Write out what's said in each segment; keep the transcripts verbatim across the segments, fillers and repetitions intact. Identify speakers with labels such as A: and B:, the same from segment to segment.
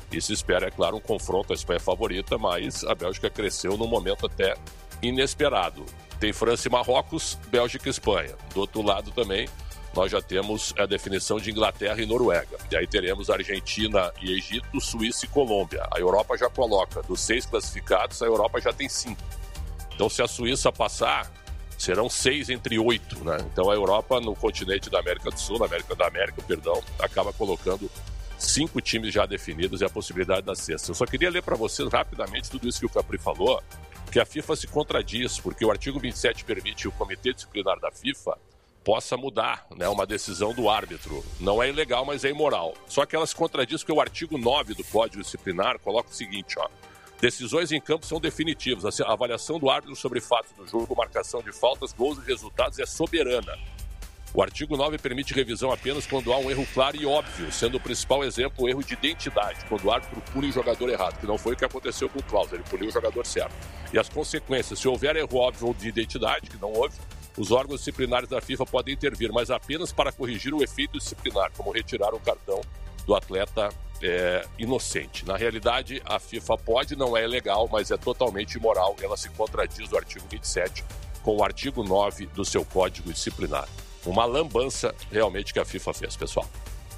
A: E se espera, é claro, um confronto. A Espanha é favorita, mas a Bélgica cresceu num momento até inesperado. Tem França e Marrocos, Bélgica e Espanha. Do outro lado também, nós já temos a definição de Inglaterra e Noruega. E aí teremos Argentina e Egito, Suíça e Colômbia. A Europa já coloca, dos seis classificados, a Europa já tem cinco. Então, se a Suíça passar, serão seis entre oito, né? Então, a Europa, no continente da América do Sul, na América da América, perdão, acaba colocando cinco times já definidos e a possibilidade da sexta. Eu só queria ler para vocês rapidamente tudo isso que o Capri falou, que a FIFA se contradiz, porque o artigo vinte e sete permite que o Comitê Disciplinar da FIFA possa mudar, né, uma decisão do árbitro. Não é ilegal, mas é imoral. Só que ela se contradiz porque o artigo nove do Código Disciplinar coloca o seguinte, ó: decisões em campo são definitivas. A avaliação do árbitro sobre fatos do jogo, marcação de faltas, gols e resultados é soberana. O artigo nove permite revisão apenas quando há um erro claro e óbvio, sendo o principal exemplo o erro de identidade, quando o árbitro pune o jogador errado, que não foi o que aconteceu com o Klaus, ele puniu o jogador certo. E as consequências: se houver erro óbvio de identidade, que não houve, os órgãos disciplinares da FIFA podem intervir, mas apenas para corrigir o efeito disciplinar, como retirar o cartão do atleta é, inocente. Na realidade, a FIFA pode, não é ilegal, mas é totalmente imoral. Ela se contradiz do artigo vinte e sete com o artigo nove do seu Código Disciplinar. Uma lambança realmente que a FIFA fez, pessoal.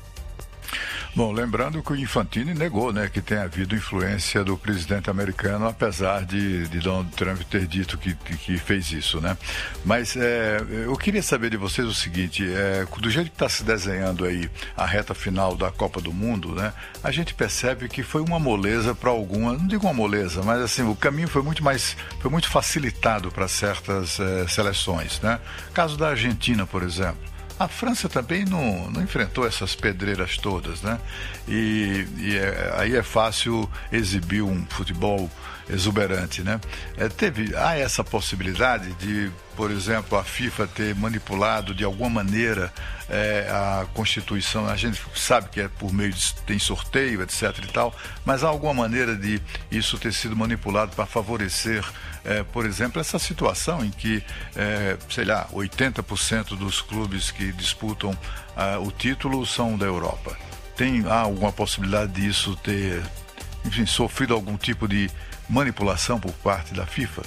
B: Bom, lembrando que o Infantino negou, né, que tenha havido influência do presidente americano, apesar de, de Donald Trump ter dito que, que fez isso, né? Mas é, eu queria saber de vocês o seguinte, é, do jeito que está se desenhando aí a reta final da Copa do Mundo, né, a gente percebe que foi uma moleza para algumas, não digo uma moleza, mas assim, o caminho foi muito mais, foi muito facilitado para certas é, seleções, né? Caso da Argentina, por exemplo. A França também não, não enfrentou essas pedreiras todas, né? E, e é, aí é fácil exibir um futebol exuberante, né? É, teve, há essa possibilidade de, por exemplo, a FIFA ter manipulado de alguma maneira é, a Constituição. A gente sabe que é por meio de tem sorteio, etc e tal, mas há alguma maneira de isso ter sido manipulado para favorecer, é, por exemplo, essa situação em que, é, sei lá, oitenta por cento dos clubes que disputam ah, o título são da Europa. Tem há alguma possibilidade disso ter, enfim, sofrido algum tipo de manipulação por parte da FIFA?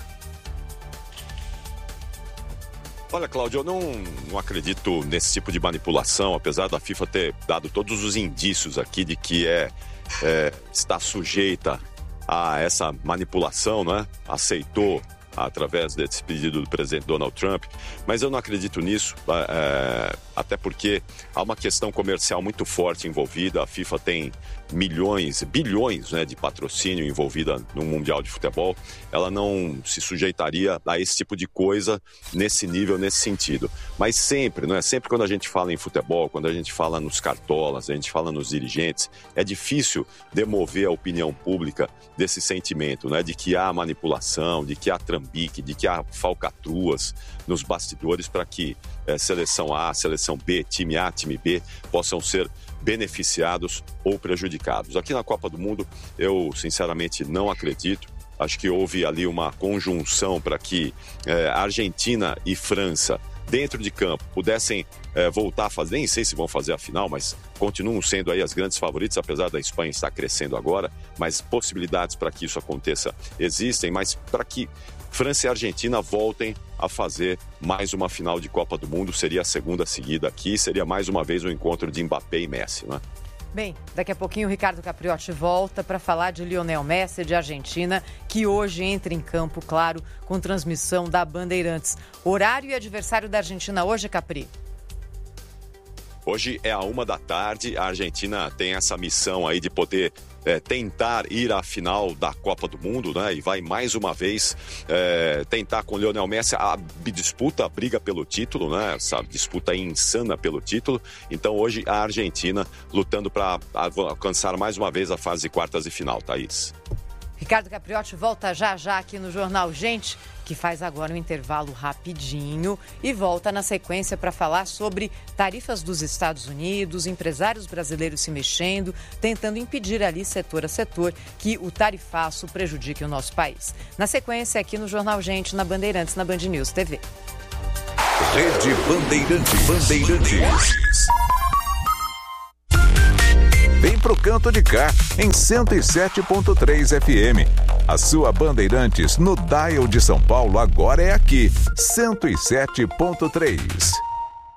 C: Olha, Cláudio, eu não, não acredito nesse tipo de manipulação, apesar da FIFA ter dado todos os indícios aqui de que é, é, está sujeita a essa manipulação, né? Aceitou através desse pedido do presidente Donald Trump, mas eu não acredito nisso, é, até porque há uma questão comercial muito forte envolvida. A FIFA tem milhões, bilhões, né, de patrocínio envolvida no Mundial de Futebol. Ela não se sujeitaria a esse tipo de coisa nesse nível, nesse sentido. Mas sempre, não é? Sempre quando a gente fala em futebol, quando a gente fala nos cartolas, a gente fala nos dirigentes, é difícil demover a opinião pública desse sentimento, né, de que há manipulação, de que há trambique, de que há falcatruas nos bastidores para que é, seleção A, seleção B, time A, time B possam ser beneficiados ou prejudicados. Aqui na Copa do Mundo, eu sinceramente não acredito. Acho que houve ali uma conjunção para que é, Argentina e França, dentro de campo, pudessem é, voltar a fazer, nem sei se vão fazer a final, mas continuam sendo aí as grandes favoritas, apesar da Espanha estar crescendo agora, mas possibilidades para que isso aconteça existem, mas para que França e Argentina voltem a fazer mais uma final de Copa do Mundo, seria a segunda seguida aqui, seria mais uma vez o um encontro de Mbappé e Messi, né?
D: Bem, daqui a pouquinho o Ricardo Capriotti volta para falar de Lionel Messi, de Argentina, que hoje entra em campo, claro, com transmissão da Bandeirantes. Horário e adversário da Argentina hoje, Capri?
C: Hoje é a uma da tarde, a Argentina tem essa missão aí de poder é, tentar ir à final da Copa do Mundo, né? E vai mais uma vez é, tentar com o Lionel Messi a disputa, a briga pelo título, né? Essa disputa insana pelo título. Então hoje a Argentina lutando para alcançar mais uma vez a fase de quartas de final, Thaís.
D: Ricardo Capriotti volta já já aqui no Jornal Gente, que faz agora um intervalo rapidinho e volta na sequência para falar sobre tarifas dos Estados Unidos, empresários brasileiros se mexendo, tentando impedir ali setor a setor que o tarifaço prejudique o nosso país. Na sequência aqui no Jornal Gente, na Bandeirantes, na Band News T V.
E: Rede Bandeirantes. Bandeirantes. Vem
F: pro canto de cá, em cento e sete ponto três F M. A sua Bandeirantes no dial de São Paulo agora é aqui, cento e sete ponto três.